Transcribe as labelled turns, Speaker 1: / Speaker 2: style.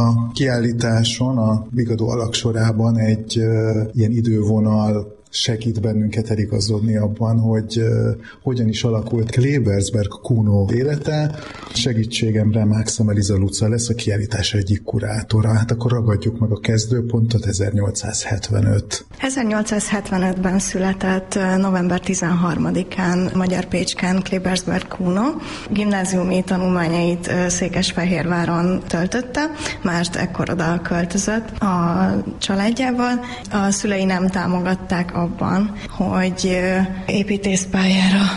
Speaker 1: A kiállításon, a Vigadó alaksorában egy ilyen idővonal segít bennünket eligazodni abban, hogy hogyan is alakult Klebersberg Kuno élete. Segítségemre Mákszam Eliza Luca lesz, a kiállítás egyik kurátora. Hát akkor ragadjuk meg a kezdőpontot, 1875.
Speaker 2: 1875-ben született november 13-án Magyar-Pécskán Klebersberg Kuno. Gimnáziumi tanulmányait Székesfehérváron töltötte, mert ekkor oda költözött a családjával. A szülei nem támogatták abban, hogy építészpályára